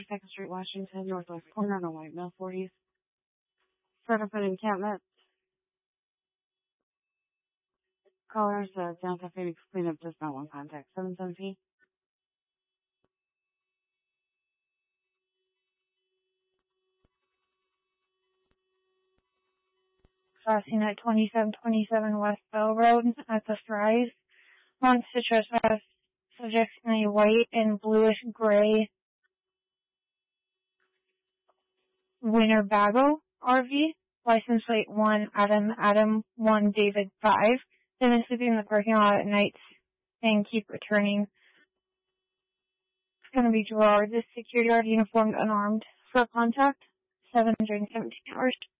42nd Street, Washington, northwest corner on a white male, 40s. Set up an encampment. Callers, downtown Phoenix cleanup does not want contact. 717. Crossing at 2727 West Bell Road at the Thrive. Wants to trespass subjects in a white and bluish gray Winnebago RV. License plate 1 Adam 1 David 5. They've been sleeping in the parking lot at nights and keep returning. It's going to be Gerard, the security guard, uniformed, unarmed. For contact, 717 hours.